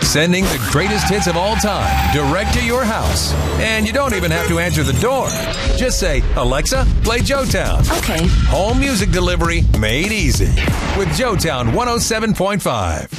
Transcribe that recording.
Sending the greatest hits of all time direct to your house. And you don't even have to answer the door. Just say, Alexa, play Joetown. Okay. Home music delivery made easy with Joetown 107.5.